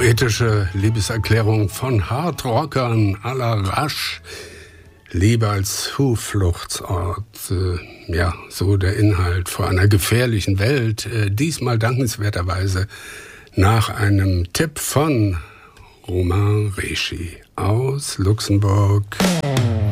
Poetische Liebeserklärung von Hardrockern à la Rush. Liebe als Zufluchtsort, ja, so der Inhalt vor einer gefährlichen Welt. Diesmal dankenswerterweise nach einem Tipp von Romain Rechy aus Luxemburg.